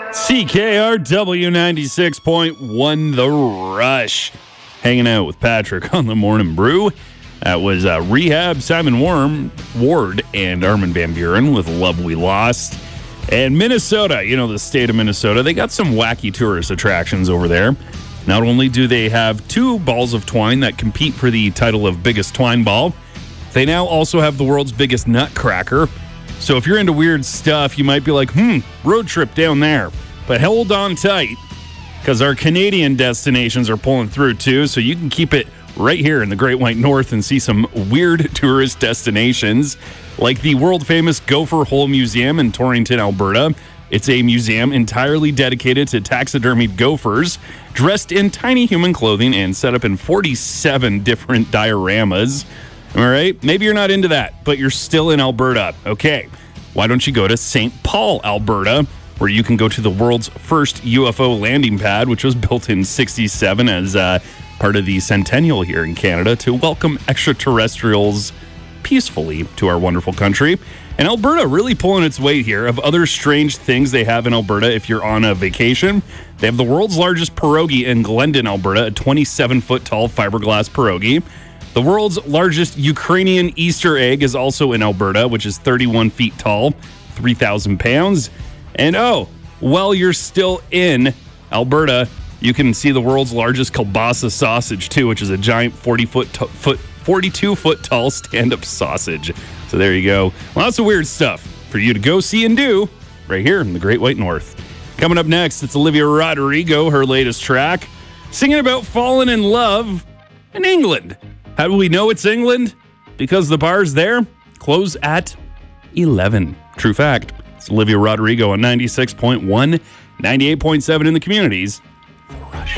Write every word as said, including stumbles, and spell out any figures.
C K R W ninety-six point one The Rush. Hanging out with Patrick on the Morning Brew. That was uh, Rehab, Simon Worm, Ward, and Armin van Buren with Love We Lost. And Minnesota, you know, the state of Minnesota, they got some wacky tourist attractions over there. Not only do they have two balls of twine that compete for the title of biggest twine ball, they now also have the world's biggest nutcracker. So if you're into weird stuff, you might be like, hmm, road trip down there. But hold on tight, because our Canadian destinations are pulling through too, so you can keep it right here in the Great White North and see some weird tourist destinations, like the world-famous Gopher Hole Museum in Torrington, Alberta. It's a museum entirely dedicated to taxidermied gophers, dressed in tiny human clothing and set up in forty-seven different dioramas. All right, maybe you're not into that, but you're still in Alberta. Okay, why don't you go to Saint Paul, Alberta, where you can go to the world's first U F O landing pad, which was built in sixty-seven as uh, part of the centennial here in Canada to welcome extraterrestrials peacefully to our wonderful country. And Alberta really pulling its weight here. Of other strange things they have in Alberta if you're on a vacation, they have the world's largest pierogi in Glendon, Alberta, a twenty-seven foot tall fiberglass pierogi. The world's largest Ukrainian Easter egg is also in Alberta, which is thirty-one feet tall, three thousand pounds. And oh, while you're still in Alberta, you can see the world's largest kielbasa sausage too, which is a giant forty foot, t- foot forty-two foot tall stand-up sausage. So there you go. Lots of weird stuff for you to go see and do right here in the Great White North. Coming up next, it's Olivia Rodrigo, her latest track, singing about falling in love in England. How do we know it's England? Because the bars there close at eleven. True fact. It's Olivia Rodrigo on ninety-six point one, ninety-eight point seven in the communities.